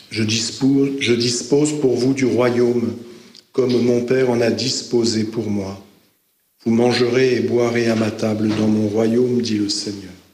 Je dispose pour vous du royaume, comme mon Père en a disposé pour moi. Vous mangerez et boirez à ma table dans mon royaume, dit le Seigneur.